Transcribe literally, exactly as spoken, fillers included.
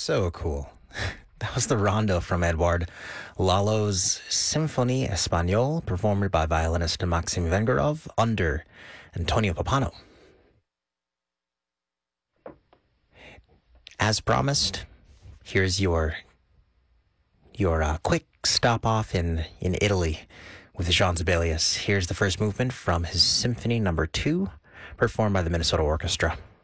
So cool. That was the rondo from Edward Lalo's Symphonie Espagnole, performed by violinist Maxim Vengerov under Antonio Papano. As promised, here's your your uh, quick stop off in, in Italy with Jean Sibelius. Here's the first movement from his Symphony Number Two, performed by the Minnesota Orchestra.